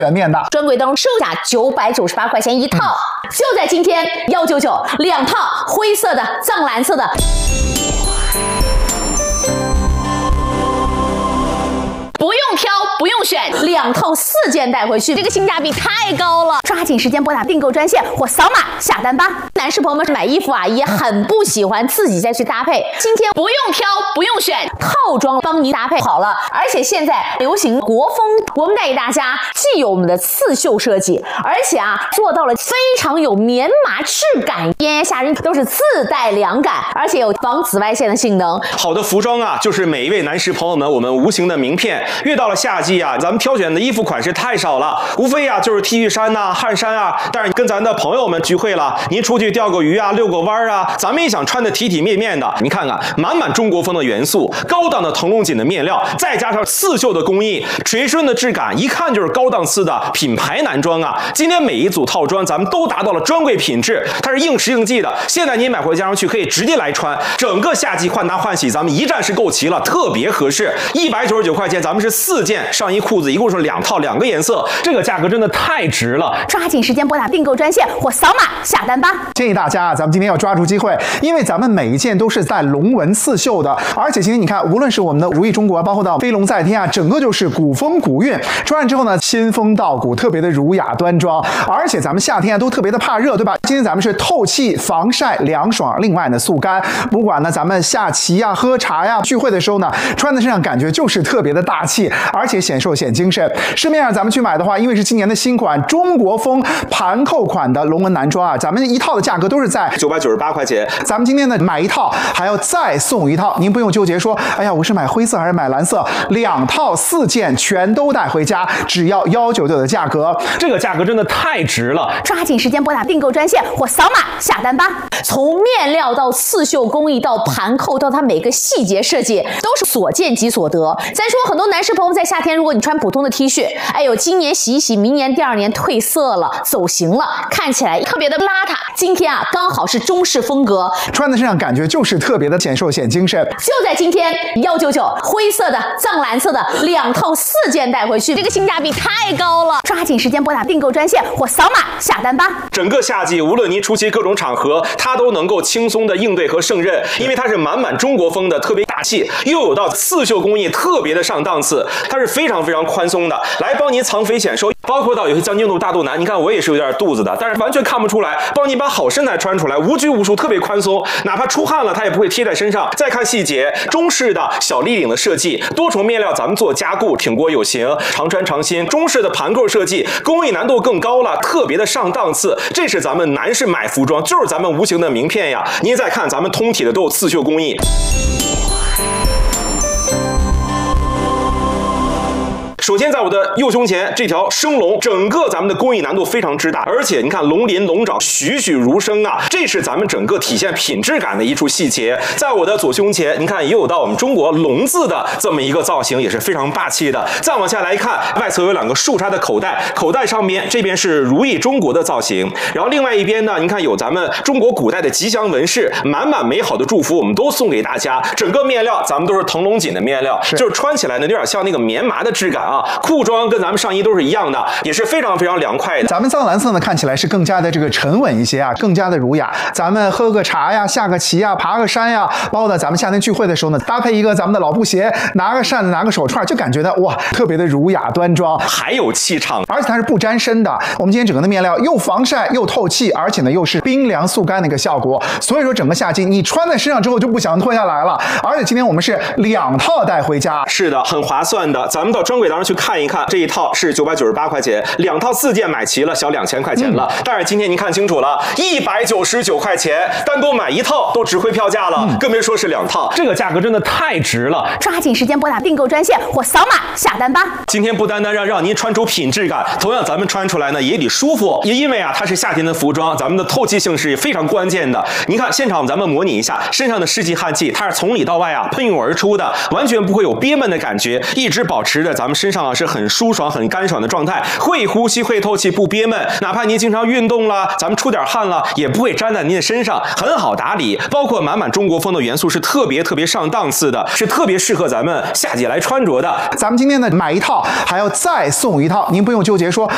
全面的。 专柜当中售价998块钱一套，就在今天199，2套灰色的、藏蓝色的。不用挑，不用选，2套4件带回去，这个性价比太高了！抓紧时间拨打订购专线或扫码下单吧。男士朋友们买衣服啊，也很不喜欢自己再去搭配，今天不用挑，不用选，套装帮您搭配好了。而且现在流行国风，我们带给大家既有我们的刺绣设计，而且啊做到了非常有棉麻质感，炎炎夏日都是自带凉感，而且有防紫外线的性能。 好的服装啊，就是每一位男士朋友们我们无形的名片。越到了夏季啊，咱们挑选的衣服款式太少了，无非啊就是 T 恤衫呐、汗衫啊。但是跟咱的朋友们聚会了，您出去钓个鱼啊、遛个弯啊，咱们也想穿的体体面面的。你看看，满满中国风的元素，高档的腾龙锦的面料，再加上刺绣的工艺，垂顺的质感，一看就是高档次的品牌男装啊。今天每一组套装咱们都达到了专柜品质，它是应时应季的。现在您买回家上去可以直接来穿，整个夏季换搭换洗咱们一站式购齐了，特别合适。199块钱，咱们是4件上衣裤子，一共是2套2个颜色，这个价格真的太值了！ 抓紧时间拨打订购专线或扫码下单吧。 建议大家啊，咱们今天要抓住机会，因为咱们每一件都是带龙纹刺绣的，而且今天你看，无论是我们的如意中国，包括到飞龙在天啊，整个就是古风古韵，穿上之后呢，仙风道骨，特别的儒雅端庄。而且咱们夏天啊都特别的怕热，对吧？今天咱们是透气、防晒、凉爽，另外呢速干。不管呢咱们下棋呀、喝茶呀、聚会的时候呢，穿在身上感觉就是特别的大气，而且显瘦显精神。市面上咱们去买的话，因为是今年的新款中国风盘扣款的龙纹男装啊，咱们一套的价格都是在 998块钱。 咱们今天呢买一套还要再送一套，您不用纠结说，哎呀，我是买灰色还是买蓝色，2套4件全都带回家，只要199的价格， 这个价格真的太值了！ 抓紧时间拨打订购专线或扫码下单吧。从面料到刺绣工艺到盘扣到它每个细节设计，都是所见即所得。再说很多男士朋友在夏天，如果你穿普通的 T 恤，哎呦，今年洗一洗，明年第2年褪色了，走形了，看起来特别的邋遢。今天啊，刚好是中式风格， 穿在身上感觉就是特别的显瘦显精神。 就在今天199，灰色的、藏蓝色的2套4件带回去，这个性价比太高了！抓紧时间拨打订购专线或扫码下单吧。 整个夏季，无论您出席各种场合，它都能够轻松的应对和胜任，因为它是满满中国风的，特别大气，又有到刺绣工艺，特别的上档次，它是非常非常宽松的，来帮您藏肥显瘦。包括到有些将军肚、大肚腩，你看我也是有点肚子的，但是完全看不出来，帮你把好身材穿出来，无拘无束，特别宽松，哪怕出汗了，它也不会贴在身上。再看细节，中式的小立领的设计，多重面料咱们做加固，挺过有型，常穿常新。中式的盘扣设计，工艺难度更高了，特别的上档次。这是咱们男士买服装，就是咱们无形的名片呀。您再看，咱们通体的都有刺绣工艺。首先，在我的右胸前这条生龙，整个咱们的工艺难度非常之大，而且你看龙鳞龙爪栩栩如生啊，这是咱们整个体现品质感的一处细节。在我的左胸前，你看也有到我们中国龙字的这么一个造型，也是非常霸气的。再往下来看，外侧有2个竖插的口袋，口袋上面这边是如意中国的造型，然后另外一边呢，你看有咱们中国古代的吉祥纹饰，满满美好的祝福，我们都送给大家。整个面料咱们都是腾龙锦的面料，就是穿起来呢有点像那个棉麻的质感啊。裤装跟咱们上衣都是一样的，也是非常非常凉快的。 咱们藏蓝色呢，看起来是更加的这个沉稳一些啊，更加的儒雅。咱们喝个茶呀，下个棋呀，爬个山呀，包括咱们夏天聚会的时候呢，搭配一个咱们的老布鞋，拿个扇子，拿个手串，就感觉呢，哇，特别的儒雅端庄， 还有气场， 而且它是不沾身的。我们今天整个的面料又防晒又透气，而且呢又是冰凉速干的一个效果，所以说整个夏季你穿在身上之后就不想脱下来了。而且今天我们是2套带回家， 是的，很划算的。咱们到专柜当中去看一看，这一套是998块钱，2套4件买齐了，小2000块钱了。但是今天您看清楚了，199块钱，单独买1套都值回票价了，更别说是2套，这个价格真的太值了。 抓紧时间拨打订购专线或扫码下单吧。 今天不单单让您穿出品质感，同样咱们穿出来呢也得舒服，也因为啊它是夏天的服装，咱们的透气性是非常关键的。您看现场咱们模拟一下，身上的湿气汗气，它是从里到外啊喷涌而出的，完全不会有憋闷的感觉，一直保持着咱们身上啊是很舒爽、很干爽的状态，会呼吸、会透气，不憋闷。哪怕您经常运动了，咱们出点汗了，也不会粘在您的身上，很好打理。包括满满中国风的元素是特别上档次的，是特别适合咱们夏季来穿着的。 咱们今天呢买1套还要再送1套，您不用纠结说，